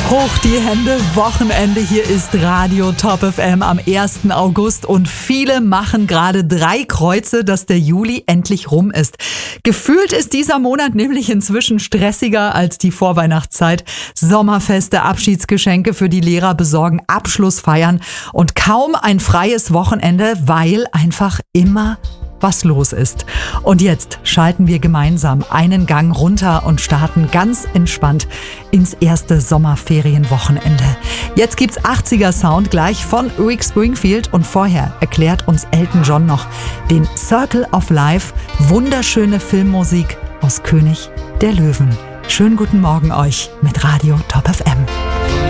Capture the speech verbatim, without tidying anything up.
Hoch die Hände, Wochenende, hier ist Radio Top F M am ersten August und viele machen gerade drei Kreuze, dass der Juli endlich rum ist. Gefühlt ist dieser Monat nämlich inzwischen stressiger als die Vorweihnachtszeit. Sommerfeste, Abschiedsgeschenke für die Lehrer besorgen, Abschlussfeiern und kaum ein freies Wochenende, weil einfach immer was los ist. Und jetzt schalten wir gemeinsam einen Gang runter und starten ganz entspannt ins erste Sommerferienwochenende. Jetzt gibt's achtziger Sound gleich von Rick Springfield und vorher erklärt uns Elton John noch den Circle of Life, wunderschöne Filmmusik aus König der Löwen. Schönen guten Morgen euch mit Radio Top F M.